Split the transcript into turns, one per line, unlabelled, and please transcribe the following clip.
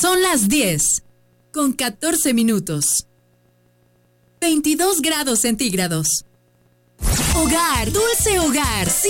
Son las 10, con 14 minutos. 22 grados centígrados. Hogar, dulce hogar,